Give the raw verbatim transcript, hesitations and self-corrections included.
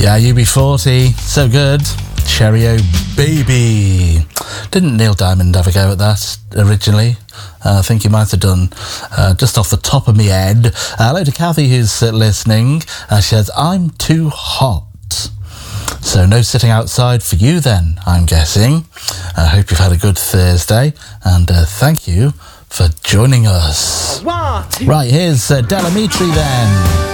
Yeah, U B forty, so good. Cheerio Baby. Didn't Neil Diamond have a go at that originally? Uh, I think he might have done, uh, just off the top of my head. Uh, hello to Kathy, who's uh, listening. Uh, she says, I'm too hot. So no sitting outside for you then, I'm guessing. I hope you've had a good Thursday, and uh, thank you for joining us. What? Right, here's uh, Delamitri then.